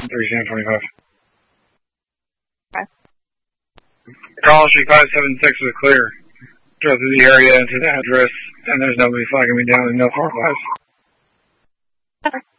3 Okay. Call Street 576 is clear. Drove through the area to the address, and there's nobody flagging me down and no car flags. Okay.